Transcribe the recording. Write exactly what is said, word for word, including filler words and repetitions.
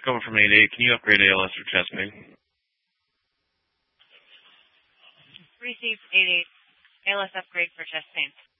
Coming from eight eight, can you upgrade A L S for chest pain? Received eight eight. A L S upgrade for chest pain.